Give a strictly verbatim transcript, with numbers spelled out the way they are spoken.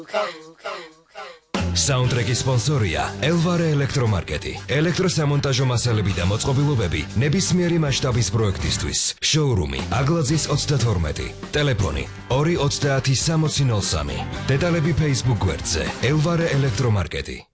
Soundtrack-ის სპონსორია Elvare ელექტრომარკეტი. ელექტროსამონტაჟო მასალები და მოწყობილობები ნებისმიერი მასშტაბის პროექტისთვის. Showroom-ი Aglaძის ოცდათორმეტი. Ტელეფონი ორი ოცდაათი სამოცი ნოლ სამი. დეტალები Facebook გვერდზე Elvare ელექტრომარკეტი.